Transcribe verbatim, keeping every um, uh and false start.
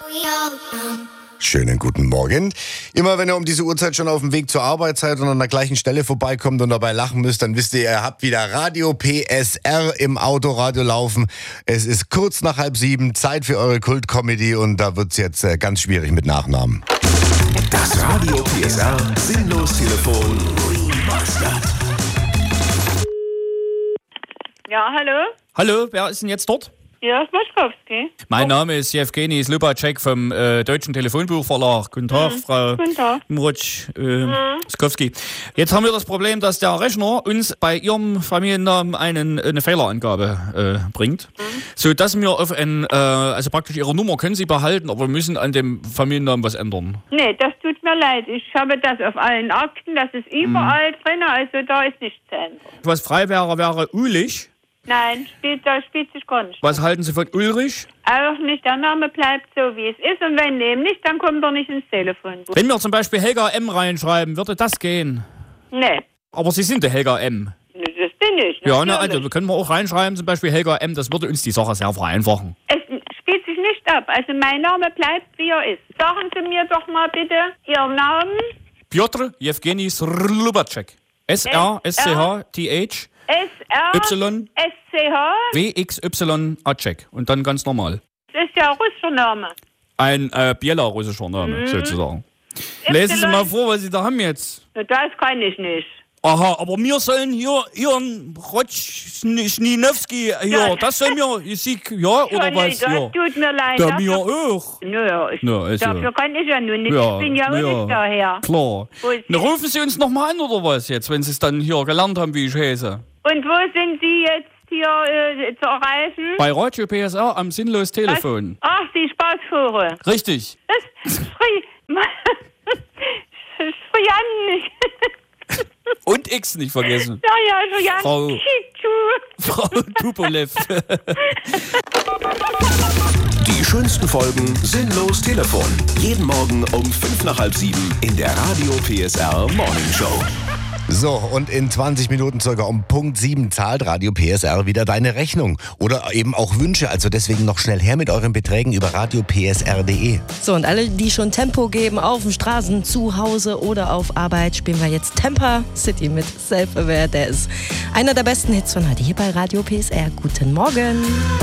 Schönen guten Morgen. Immer wenn ihr um diese Uhrzeit schon auf dem Weg zur Arbeit seid und an der gleichen Stelle vorbeikommt und dabei lachen müsst, dann wisst ihr, ihr habt wieder Radio P S R im Autoradio laufen. Es ist kurz nach halb sieben, Zeit für eure Kult-Comedy und da wird's jetzt äh, ganz schwierig mit Nachnamen. Das Radio P S R Sinnlos-Telefon. Ja, hallo? Hallo, wer ist denn jetzt dort? Hier ist Moschkowski. Mein Name ist Jewgeni Slupacek vom äh, Deutschen Telefonbuchverlag. Guten Tag, Mhm. Frau Guten Tag. Mrutsch, äh, Mhm. Skowski. Jetzt haben wir das Problem, dass der Rechner uns bei Ihrem Familiennamen einen, eine Fehlerangabe äh, bringt, mhm. sodass wir auf ein, äh, also praktisch Ihre Nummer können Sie behalten, aber wir müssen an dem Familiennamen was ändern. Nee, das tut mir leid. Ich habe das auf allen Akten, das ist überall mhm. drin, also da ist nichts zu ändern. Was frei wäre, wäre Ulich. Nein, spielt, da spielt sich gar nicht. Was halten Sie von Ulrich? Auch nicht, der Name bleibt so, wie es ist. Und wenn dem nicht, dann kommt er nicht ins Telefonbuch. Wenn wir zum Beispiel Helga M. reinschreiben, würde das gehen? Nee. Aber Sie sind der Helga M. Nee, das bin ich. Ja, ne, also können wir auch reinschreiben, zum Beispiel Helga M. Das würde uns die Sache sehr vereinfachen. Es spielt sich nicht ab. Also mein Name bleibt, wie er ist. Sagen Sie mir doch mal bitte Ihren Namen. Piotr Jewgeni Slupacek. S R S C H T H S R Y S C H W X Y Acek. Und dann ganz normal. Das ist ja ein russischer Name. Ein äh, bielorussischer Name, mhm. sozusagen. Lesen Sie mal vor, was Sie da haben jetzt. Das kann ich nicht. Aha, aber wir sollen hier Ihren Rotschninowski hier, ja. das sollen wir, Sie, ja, oder ja, was? Nee, das ja. tut mir leid. Ja, mir auch. Nö, ich, ja, also. Dafür kann ich ja nun nicht. Ja, ich bin ja auch ja, nicht daher. Klar. Na, rufen Sie uns nochmal an, oder was jetzt, wenn Sie es dann hier gelernt haben, wie ich heiße. Und wo sind Sie jetzt hier äh, zu erreichen? Bei Radio P S R am Sinnlos-Telefon. Ach, die Spaßfuhre. Richtig. Das ist frei. Das ist frei. Und X nicht vergessen. Ja, ja, so ja. Frau, Frau Tupolev. Die schönsten Folgen Sinnlos Telefon. Jeden Morgen um fünf nach halb sieben in der Radio P S R Morning Show. So, und in zwanzig Minuten circa um Punkt sieben zahlt Radio P S R wieder deine Rechnung. Oder eben auch Wünsche, also deswegen noch schnell her mit euren Beträgen über radio p s r punkt d e. So, und alle, die schon Tempo geben auf den Straßen, zu Hause oder auf Arbeit, spielen wir jetzt Temper City mit Self-Aware. Der ist einer der besten Hits von heute hier bei Radio P S R. Guten Morgen.